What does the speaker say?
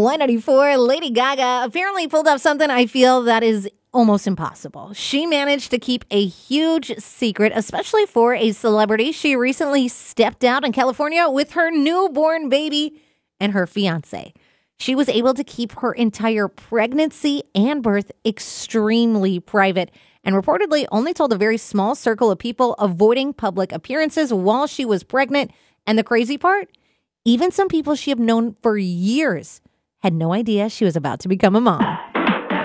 Y94, Lady Gaga apparently pulled off something I feel that is almost impossible. She managed to keep a huge secret, especially for a celebrity. She recently stepped out in California with her newborn baby and her fiance. She was able to keep her entire pregnancy and birth extremely private and reportedly only told a very small circle of people, avoiding public appearances while she was pregnant. And the crazy part? Even some people she had known for years had no idea she was about to become a mom.